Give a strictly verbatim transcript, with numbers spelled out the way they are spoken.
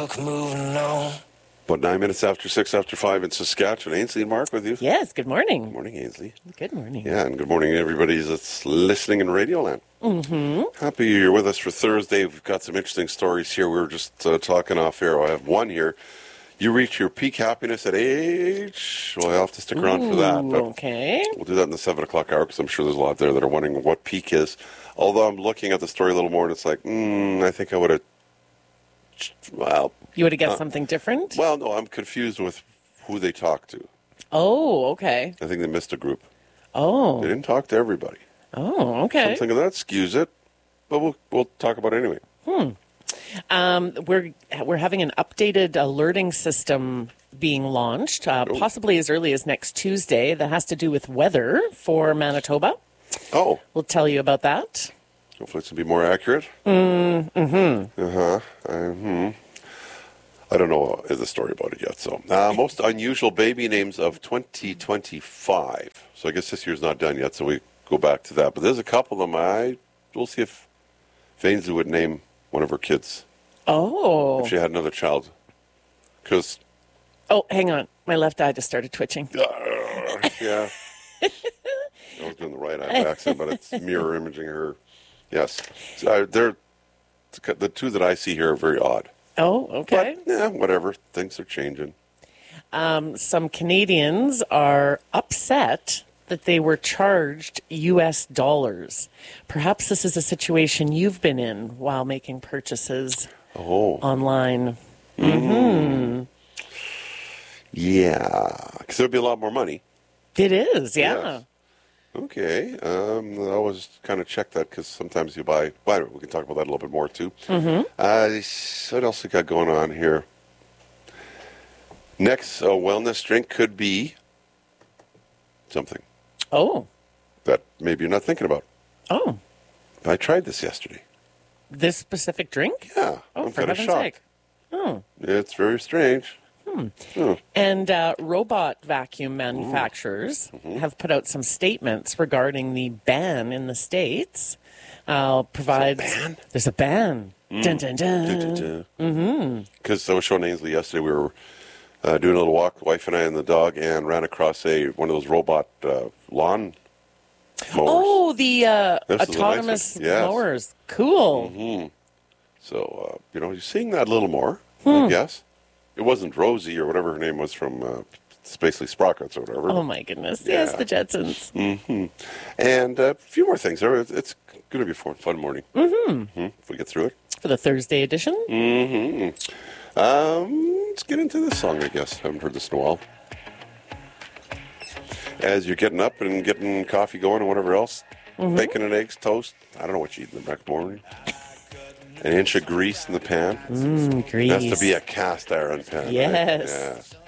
book moving on. About nine minutes after six after five in Saskatchewan. Ainsley and Mark with you. Yes, good morning. Good morning, Ainsley. Good morning. Yeah, and good morning, everybody that's listening in Radioland. Mm-hmm. Happy you're with us for Thursday. We've got some interesting stories here. We were just uh, talking off air. I have one here. You reach your peak happiness at age... Well, I'll have to stick around Ooh, for that. But okay. we'll do that in the seven o'clock hour because I'm sure there's a lot there that are wondering what peak is. Although I'm looking at the story a little more and it's like, mm, I think I would have... Well... You would have guessed uh, something different? Well, no, I'm confused with who they talk to. Oh, okay. I think they missed a group. Oh. They didn't talk to everybody. Oh, okay. Something of that skews it, but we'll we'll talk about it anyway. Hmm. Um, we're we're having an updated alerting system being launched, uh, Oh. possibly as early as next Tuesday. That has to do with weather for Manitoba. Oh, We'll tell you about that. hopefully it's going to be more accurate. Mm, mm-hmm. Uh-huh. Uh-huh. I don't know the story about it yet. So, uh, most unusual baby names of twenty twenty-five. So I guess this year's not done yet, so we go back to that. But there's a couple of them. I We'll see if Ainsley would name one of her kids Oh. if she had another child. Because... Oh, hang on. My left eye just started twitching. Uh, yeah. I was doing the right eye accent, but it's mirror imaging her. Yes. So, uh, they're, the two that I see here are very odd. Oh, okay. But, yeah, whatever. Things are changing. Um, some Canadians are upset that they were charged U S dollars. Perhaps this is a situation you've been in while making purchases Oh. online. Mm. Yeah. Because there would be a lot more money. It is, yeah. Yes. Okay. Um, I always kind of check that because sometimes you buy... Well, we can talk about that a little bit more, too. Mm-hmm. Uh, what else we got going on here? Next, a wellness drink could be something Oh, that maybe you're not thinking about. oh, I tried this yesterday. this specific drink? Yeah. Oh, I'm for kind of heaven's shocked. sake. Oh. It's very strange. Hmm. Hmm. And uh, robot vacuum manufacturers Mm-hmm. have put out some statements regarding the ban in the States. Uh, provides, ban? There's a ban. Mm. Dun, dun, dun. Mm-hmm. Because I was showing Ainsley yesterday, we were uh, doing a little walk, the wife and I and the dog, and ran across a one of those robot uh, lawn mowers. Oh, the uh, This is a nice autonomous one. Yes. mowers. Cool. Mm-hmm. So, uh, you know, you're seeing that a little more, Hmm. I guess. It wasn't Rosie or whatever her name was from uh, Spacely Sprockets or whatever. Oh, my goodness. Yes, Yeah. the Jetsons. Mm-hmm. And uh, a few more things. There. It's- It's going to be a fun, fun morning Mm-hmm. mm-hmm, if we get through it. For the Thursday edition. Mm-hmm. Um, let's get into this song, I guess. Haven't heard this in a while. As you're getting up and getting coffee going and whatever else, Mm-hmm. bacon and eggs, toast. I don't know what you eat in the next morning. An inch of grease in the pan. Mmm, grease. It has to be a cast iron pan. right? Yes. Yeah.